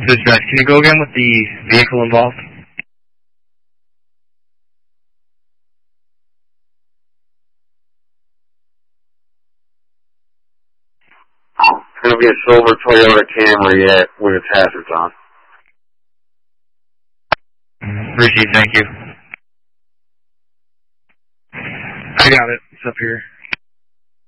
Dispatch, can you go again with the vehicle involved? It's going to be a silver Toyota Camry with its hazards on. Received, thank you. I got it. It's up here.